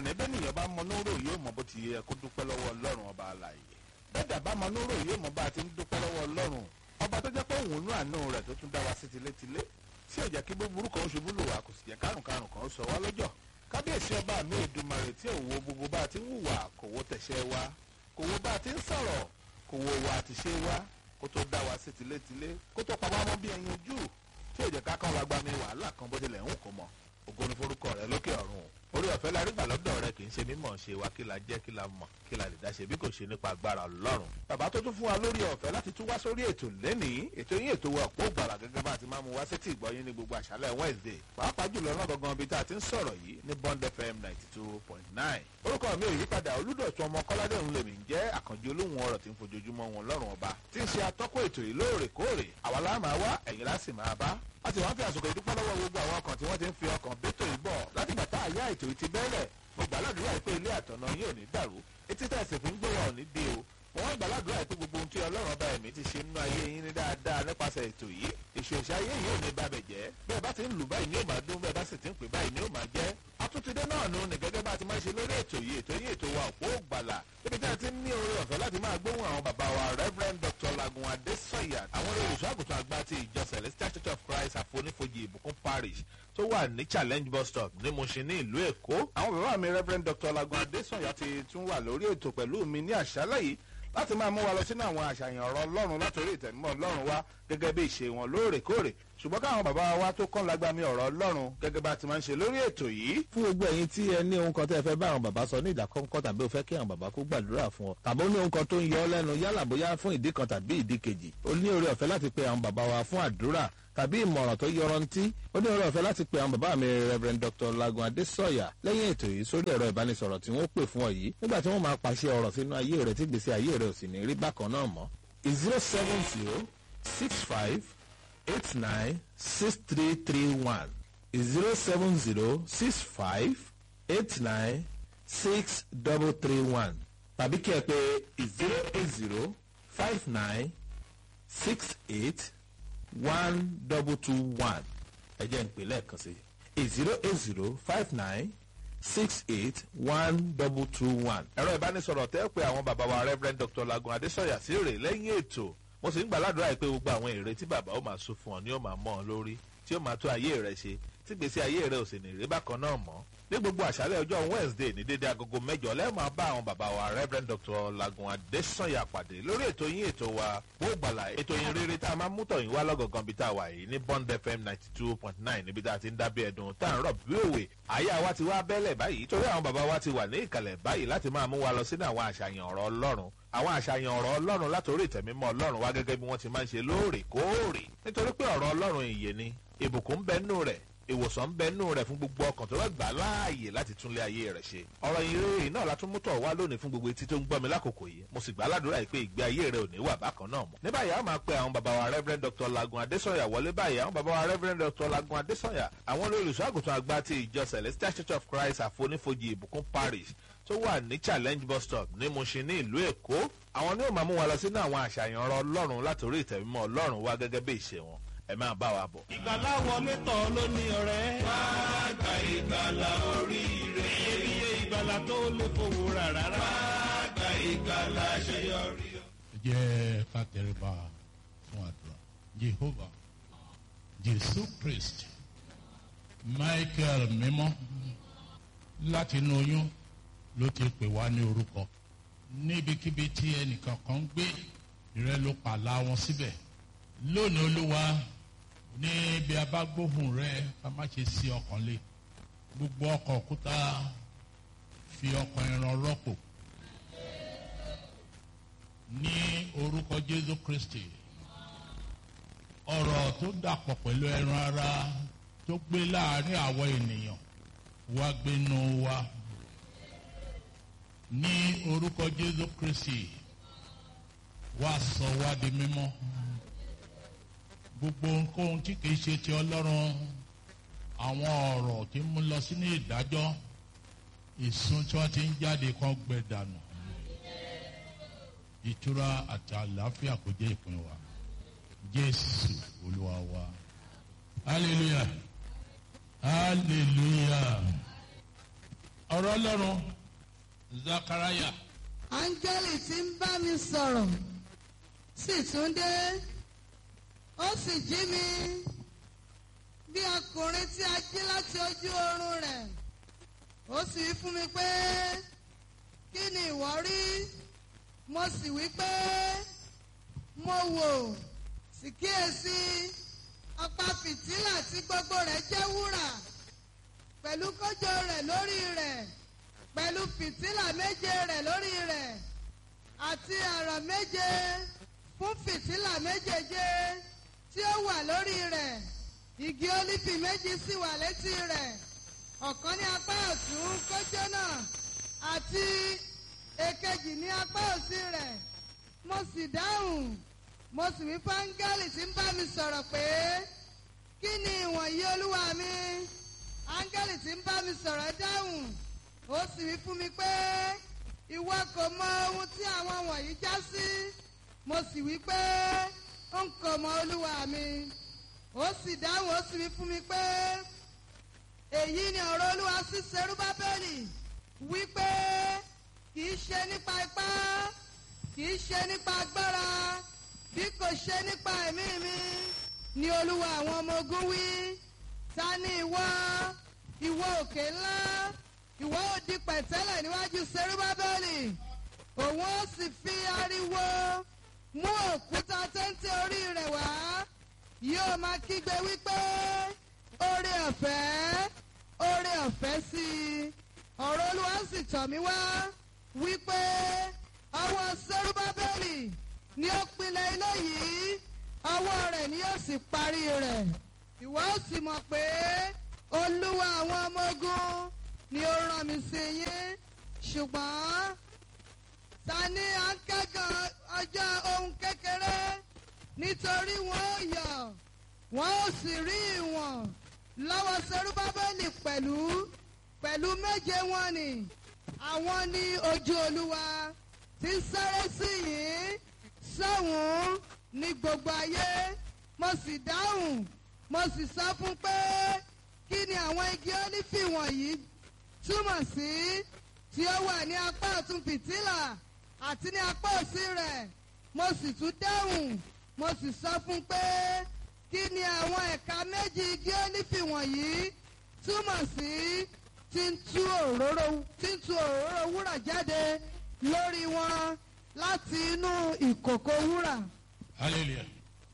ní bẹ́ẹ̀ nìyẹn bá mọ lóró yóò mọ bó ti yẹ kó dúpẹ́ lọ́wọ́ ọlọ́run ọba àlàyé bẹ́ẹ̀ bá mọ lóró yóò mọ bá a ti ń dúpẹ́ lọ́wọ́ ọlọ́run ọba tó jẹ́ pé òun inú àánú rẹ̀ tó tún dá wa sí tilétilé tí ò jẹ́ kí búburú kan ṣubú lò wá kò sì jẹ́ kárùnkárùn kan sọ wá lọ́jọ́ kábíyèsí ọba mi Èdùmàrè tí òwò gbogbo bá a ti ń hùwà kò wo tẹ̀sẹ̀ wa kò wo bá a ti ń sọ̀rọ̀ kò wo wa àti ṣe wa kó tó dá wa sí tilétilé kó tó pa wá mọ́ bí ẹyin ojú tí ò jẹ́ ká kán wa gbá mi wàhálà kan bó tilẹ̀ ń kó mọ́ ògo ni forúkọ rẹ lókè ọ̀run orí ọ̀fẹ́ la rí gbà lọ́dọ̀ rẹ kì í ṣe mímọ̀ ṣe wa kí la jẹ́ kí la mọ̀ kí la lè dá ṣe bí kò ṣe nípa agbára Ọlọ́run. bàbá tó tún fún wa lórí ọ̀fẹ́ láti tún wá sórí ètò lẹ́nìí ètò yín ètò wa ọ̀pọ̀ ògbàlà gẹ́gẹ́ bá a ti máa mú wá sétí ìgbọ́yín ní gbogbo àṣálẹ̀ Wednesday pàápàá jùlọ náà gangan bíi tá a ti ń sọ̀rọ̀ yìí ní Bond FM 92.9. orúkọ mi ò yípadà Olúdọ̀tun ọmọ Kọ́ládé òun lèmi ń jẹ́ àkànjí olóhùn ọ̀rọ̀ tí ń fojoojúmọ́ wọn lọ́rùn ọba tí ń ṣe atọ́kọ̀ ètò yìí lóòrèkóòrè àwa la máa wá ẹ̀yin la sì máa bá láti wọ́n fi àsìkò ìdúpẹ́ lọ́wọ́ gbogbo àwọn ọkàn tí wọ́n ti ń fi ọkàn bẹ́tò ìbọ̀ láti gbà tá àyà ètò yìí ti bẹ̀rẹ̀ mo gbàládùúrà pé ilé àtọ̀nà yín ò ní dàrú etí tẹ̀sí fún gbéra ò ní dé o wọ́n gbàládùúrà pé gbogbo ohun tí Ọlọ́run ọba ẹ̀mí ti ṣe nínú ayé yín ní dáadáa nípasẹ̀ ètò yìí ìṣòṣà ayé yìí ò ní bá bẹ̀ jẹ́ bẹ́ẹ̀ bá ti ń lù báyìí ni ó máa dún bẹ́ẹ̀ bá sì ti ń pè báyìí ni ó máa jẹ́ atúntìdé náà nù ní gẹ́gẹ́ bá ti máa ṣe lórí ètò yìí ètò wa òpó ògbàlà níbi tí a ti ń ní oore ọ̀fẹ́ láti máa gbóhùn àwọn bàbá wa Reverend Dr. Lagun Adesanya àwọn olùṣọ́ àgùntàn àgbà ti ìjọ Celestial Church of Christ àfonífojì ìbùkún parish tó wà ní challenge bus stop ní Mushin ní ìlú Èkó. àwọn bàbá mi Reverend Dr. Lagun Adesanya ti tún wà lórí ètò pẹ̀lú mi ní àṣálẹ́ yìí láti máa mú wa lọ sínú àwọn àṣàyàn ọ̀rọ̀ Ọlọ́run látòrí ìtẹ̀mímọ́ Ọlọ́run wa gẹ́gẹ́ bí ìṣe wọn lóòrèkóòrè ṣùgbọ́n káwọn bàbá wa tó kàn lágbàmí ọ̀rọ̀ Ọlọ́run gẹ́gẹ́ bá ti máa ń ṣe lórí ètò yìí. fún gbogbo ẹ̀yin tí ẹ ní ohun kan tẹ́ ẹ fẹ́ bá àwọn bàbá sọ ní ìdákọ́ńkọ́ tàbí o fẹ́ kí àwọn bàbá kó gbàdúrà fún ọ tàbí ó ní ohun kan tó ń yọ ọ́ lẹ́nu yálà bóyá fún ìdí kan tàbí ìdí kejì o ní oore ọ̀fẹ́ láti pe àwọn bàbá wa fún àdúrà tàbí ìmọ̀ràn tó yọrantí ó ní oore ọ̀fẹ́ láti pe àwọn bàbá mi Reverend Dr. Lagun Adesanya lẹ́yìn ètò yìí sórí ẹ̀rọ ìbánisọ̀rọ̀ tí wọ́n pè fún ọ yìí nígbà tí wọ́n máa pàṣẹ ọ̀rọ̀ sínú ayé rẹ̀ tí gbèsè ayé rẹ̀ ò sì ní rí bákan náà mọ́. 07065896331 07065896331 tàbí kí ẹ pè 08059681221 ẹ jẹ́ n pè lẹ́ẹ̀kan sí 08059681221. ẹ̀rọ ìbánisọ̀rọ̀ tẹ́ pé àwọn bàbá wa Reverend Dr. Lagun Adesanya sí rè lẹ́yìn ètò mo sì ń gbàládùra pé gbogbo àwọn èrè tí bàbá ó máa sọ fún ọ ni ó máa mọ́ ọ lórí tí ó máa tó ayé rẹ ṣe tí gbèsè ayé rẹ ò sì ní rí bákan náà mọ́. ní gbogbo àṣálẹ́ ọjọ́ Wednesday ní dédé agogo 8 lẹ́ẹ̀ máa bá àwọn bàbá wa Reverend Dr. Lagun Adesanya pàdé lórí ètò yín ètò wa Ògbàlà ètò yín rere tá a máa mú tọ̀yìn wá lọ́gọ̀gàn bí tá a wà yìí ní Bond FM 92.9 níbi tá a ti ń dábí ẹ̀dùn tá a ń rọ̀ bí òwe àyà wa ti wá bẹ́lẹ̀ báyìí torí àwọn bàbá wa ti wà ní ìkàlẹ̀ báyìí láti máa mú wa lọ sínú àwọn àṣàyàn ọ̀rọ̀ Ọlọ́run àwọn àṣàyàn ọ̀rọ̀ Ọlọ́run látòrí ìtẹ̀mímọ́ Ọlọ́run wá gẹ́gẹ́ bí wọ́n ti máa ń ṣe lóòrèkóòrè nítorí pé ọ̀rọ̀ Ọlọ́run ìyè ni ìbùkún ń bẹ nínú rẹ̀ ìwòsàn ń bẹ nínú rẹ̀ fún gbogbo ọkàn tó bá gbà láàyè láti túnlé ayé rẹ̀ ṣe. ọ̀rọ̀ ìrere náà la tún mú tọ̀ wá lónìí fún gbogbo etí tó ń gbọ́ mi lákòókò yìí mo sì gbà ládùúrà pé ìgbé ayé rẹ̀ ò ní wà bákan náà mọ́. ní báyìí a máa pe àwọn bàbá wa Reverend Dr. Lagun Adesanya wọlé báyìí àwọn bàbá wa Reverend Dr. Lagun Adesanya àwọn olùṣọ́ àgùntàn àgbà ti ìjọ Celestial Church of Christ àfonífojì ìbùkún parish tó wà ní challenge bus stop ní Mushin ní ìlú Èkó àwọn ni ó máa mú wa lọ sínú àwọn àṣàyàn ọ̀rọ̀ Ọlọ́run látòrí ìtẹ̀mímọ́ Ọlọ́run wá gẹ́gẹ́ bí ìṣe wọn ẹ máa bá wa bọ̀. ìgbàlá wọlé tọ̀ lóní ọ̀rẹ́. wá gba ìgbàlá oríire. iye ìgbàlá tó lè fowó rà rárá. wá gba ìgbàlá àṣeyọrí. jẹ́ ká tẹríba fún àdúrà. Jehova Jésù Kristi Michael mímọ́ láti inú oyún ló ti pè wá ní orúkọ níbikíbi tí ẹnìkan kan ń gbé ìrẹ́ ló pàlà wọn síbẹ̀ lónìí Olúwa níbi abágbóhùn rẹ ká má ṣe sí ọkàn lé gbogbo ọkàn òkúta fi ọkàn ẹran rọ́pò ní orúkọ Jésù Kristi ọ̀rọ̀ tó dàpọ̀ pẹ̀lú ẹran ara tó gbé láàrin àwọn ènìyàn wá gbénú wa ní orúkọ Jésù Kristi wá sọ wá di mímọ́. Gbogbo nǹkan tí kìí ṣe ti Ọlọ́run àwọn ọ̀rọ̀ tí mú lọ sínú ìdájọ́ ìsun tí wọ́n ti ń jáde kan gbẹ dànù ìtura àti àlàáfíà kò jẹ́ ìpín wa Jésù Olúwa wa hallelujah hallelujah ọ̀rọ̀ ọlọ́run zakaraya. áńgẹ́lì tí ń bá mi sọ̀rọ̀ sì tún dé ó sì jí mi bí ọkùnrin tí a jí láti ojú oorun rẹ̀ ó sì wí fún mi pé kí ni ìwọ rí? mo sì wí pé mo wò sì kíyèsí ọ̀pá fìtílà tí gbogbo rẹ̀ jẹ́ wúrà pẹ̀lú kójọ rẹ̀ lórí rẹ̀ pẹ̀lú fìtílà méje rẹ̀ lórí rẹ̀ àti àrà méje fún fìtílà méjèèje tí ó wà lórí rẹ̀. Igi ólífì méjì sì wà létí rẹ̀, ọ̀kan ní apá ọ̀tún kójọ náà àti èkejì ní apá òsì rẹ̀. Mo sì dáhùn, mo sì wí fún áńgẹ́lì tí ń bá mi sọ̀rọ̀ pé kí ni ìwọ̀nyí olúwa mi? Áńgẹ́lì tí ń bá mi sọ̀rọ̀ dáhùn, ó sì wí fún mi pé ìwọ kò mọ ohun tí àwọn wọ̀nyí já sí. Mo sì wí pé n kò mọ olúwa mi. Ó sì dáhùn, ó sì wí fún mi pé èyí ni ọ̀rọ̀ olúwa sí Serubábélì wípé kì í ṣe nípa ipá kì í ṣe nípa agbára bí kò ṣe nípa ẹ̀mí mi ni olúwa àwọn ọmọ ogun wí. Ta ni ìwọ òkè ńlá? Ìwọ ó di pẹ̀tẹ́lẹ̀ níwájú Serubábélì. Òun ó sì fi ariwo mú òkúta téńté orí rẹ̀ wá. Yóò máa kígbe wípé oore ọ̀fẹ́ sí i. Ọ̀rọ̀ olúwa sì tọ̀ mí wá wípé ọwọ́ Serubábélì ni ó pilẹ̀ ilé yìí, ọwọ́ rẹ̀ ni yóò sì parí rẹ̀. Ìwọ ó sì mọ̀ pé olúwa àwọn ọmọ ogun ni ó rán mi sí yín. Ṣùgbọ́n ta ni à ń kẹ́gàn ọjọ́ ohun kékeré? Nítorí wọn ó yọ̀, wọn ó sì rí ìwọ̀n lọ́wọ́ Serubábélì pẹ̀lú méje wọn ni. Àwọn ni ojú olúwa tí ń sáré sí yìí sọ́hùn ní gbogbo ayé. Mo sì dáhùn, mo sì sọ fún pé kí ni àwọn igi ólífì wọ̀nyí túmọ̀ sí tí ó wà ní apá ọ̀tún fìtílà àti ní apá òsì rẹ̀. Mo sì tún dáhùn, mo sì sọ fún pé kí ni àwọn ẹ̀ka méjì igi ólífì wọ̀nyí túmọ̀ sí tí ń tú òróró wúrà jáde lórí wọn láti inú ìkòkò wúrà. hallelujah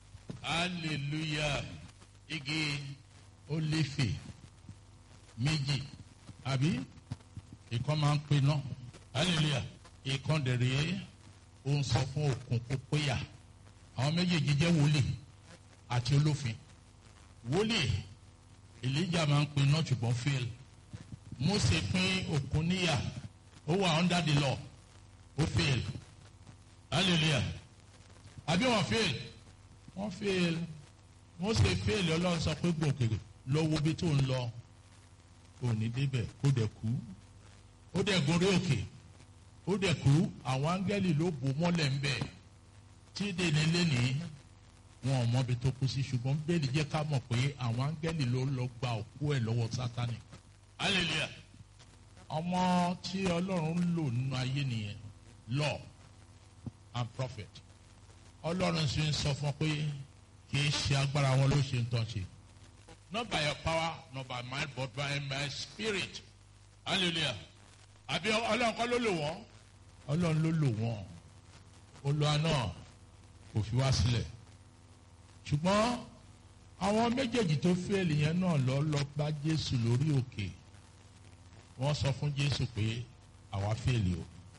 hallelujah. Igi ólífì méjì àbí ìkan máa ń pinná, hallelujah. Ìkan dẹ̀rẹ̀ ó ń sọ fún òkun kó péyà. Àwọn méjèèjì jẹ́ wòlíì àti olófin. Wòlíì Èlíjà máa ń pinná ṣùgbọ́n fail. Mósè pín òkun níyà, ó wà under the law, ó fail, hallelujah. Àbí wọ́n fail? Wọ́n fail. Mósè fail, Ọlọ́run sọ pé gbòkèrè lọ wo bí tó ń lọ, ò ní débẹ̀ kó dẹ̀ kú. Ó dẹ̀ gorí òkè, ó dẹ̀ kú. Àwọn áńgẹ́lì ló bò mọ́lẹ̀ ń bẹ̀ tí dèní lénìí wọn ò mọbi tó kú sí, ṣùgbọ́n bẹ́ẹ̀ni jẹ́ ká mọ̀ pé àwọn áńgẹ́lì ló lọ gba òkú ẹ̀ lọ́wọ́ Sátánì. Hallelujah. Ọmọ tí Ọlọ́run ń lò nínú ayé nìyẹn, law and prophet. Ọlọ́run sì ń sọ fún pé kì í ṣe agbára wọn ló ṣe ń tán ṣe. Not by your power, not by mind, but by my spirit. Hallelujah. Àbí Ọlọ́run kọ́ ló lò wọ́n? Ọlọ́run ló lò wọ́n. Olúwa náà kò fi wá sílẹ̀. Ṣùgbọ́n àwọn méjèèjì tó fẹ́ẹ̀lì yẹn náà lọ bá Jésù lórí òkè. Wọ́n sọ fún Jésù pé àwa fẹ́ẹ̀lì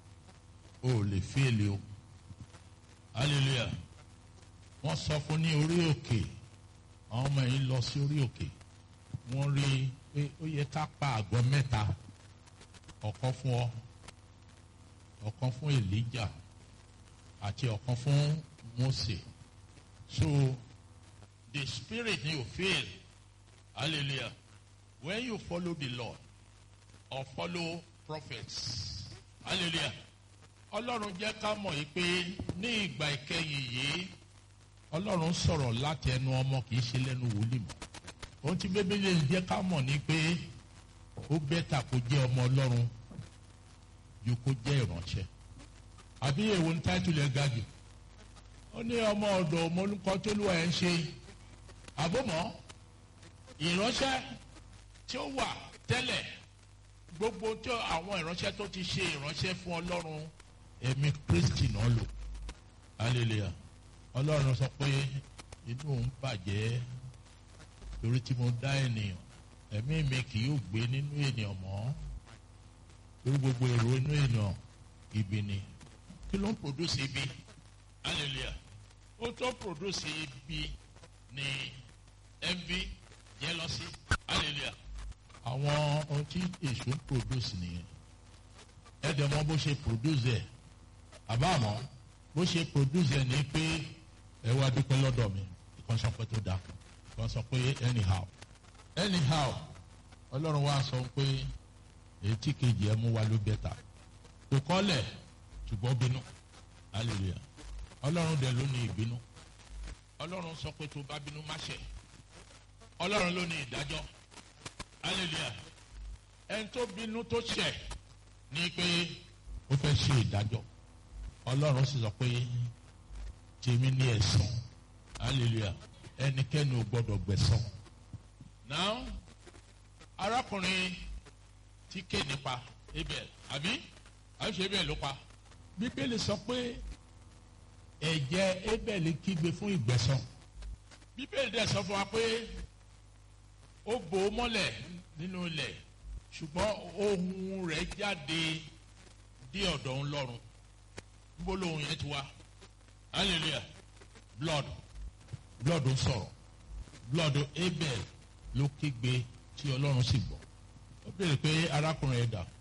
o ò lè fẹ́ẹ̀lì o. Hallelujah. Wọ́n sọ fún ní orí òkè. Àwọn ọmọ yìí lọ sí orí òkè. Wọ́n rí i pé ó yẹ ká pa àgọ́ mẹ́ta. Ọ̀kan fún ọ, ọ̀kan fún Èlíjà àti ọ̀kan fún Mósè. So the spirit you feel, hallelujah, when you follow the Lord or follow prophets, hallelujah. Ọlọ́run jẹ́ ká mọ̀ yìí pé ní ìgbà ìkẹyìn yìí Ọlọ́run sọ̀rọ̀ láti ẹnu ọmọ kì í ṣe lẹ́nu wòlíì mọ́. Ohun tí Bíbélì jẹ́ ká mọ̀ ni pé ó bẹ́tà kó jẹ́ ọmọ Ọlọ́run ju kó jẹ́ ìránṣẹ́. àbí èwo ní táìtùlù ẹ̀ ga jù? ó ní ọmọ ọ̀dọ̀ ọmọlúkọ tó lù ẹ̀ ń ṣe àbọ̀mọ́ ìránṣẹ́ tí ó wà tẹ́lẹ̀ gbogbo tí àwọn ìránṣẹ́ tó ti ṣe ìránṣẹ́ fún Ọlọ́run ẹ̀mí Kristi náà lò. hallelujah. Ọlọ́run sọ pé inú òun bàjẹ́ torí tí mo dá ènìyàn ẹ̀mí mi kì yóò gbé nínú ènìyàn mọ́ torí gbogbo èrò inú ènìyàn ibi ni. kí ló ń produce ibi? hallelujah. ó tó produce ibi ni envy, jealousy. hallelujah. àwọn ohun tí èṣù ń produce nìyẹn. ẹ dẹ̀ mọ̀ bó ṣe produce ẹ̀ àbámọ̀ bó ṣe produce ẹ̀ ní pé ẹ wá dúpẹ́ lọ́dọ̀ mi ìkan sọ pé tó dáa ìkan sọ pé anyhow Ọlọ́run wá sọ pé ètí kejì ẹ mú wa ló bẹ́tà kò kọ́lẹ̀ ṣùgbọ́n bínú. hallelujah. Ọlọ́run dẹ̀ ló ní ìbínú. Ọlọ́run sọ pé tó bá bínú má ṣẹ̀. Ọlọ́run ló ní ìdájọ́. hallelujah. ẹni tó bínú tó ṣẹ̀ ní pé ó fẹ́ ṣe ìdájọ́. Ọlọ́run sì sọ pé tèmi ní ẹ̀san. hallelujah. ẹnikẹ́ni ò gbọ́dọ̀ gbẹ̀san. now arákùnrin tí ké nípa Abel àbí àbíṣe Abel ló pa. Bíbélì sọ pé ẹ̀jẹ̀ Abel kígbe fún ìgbẹ̀san. Bíbélì dẹ̀ sọ fún wa pé ó bò ó mọ́lẹ̀ nínú ilẹ̀ ṣùgbọ́n ohùn rẹ̀ jáde dé ọ̀dọ̀ Ọlọ́run. Níbo lóhùn yẹn ti wá? hallelujah. blood ń sọ̀rọ̀. blood Abel ló kígbe tí Ọlọ́run sì gbọ́. Ó béèrè pé arákùnrin ẹ̀dá